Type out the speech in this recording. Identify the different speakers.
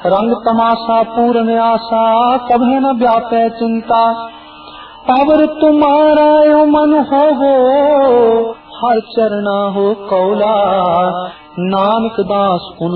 Speaker 1: रंग तमाशा पूर्ण आशा, कभी न व्यापे चिंता। पावर तुम्हारा यो मन हो, हर चरना हो कौला। नानक दास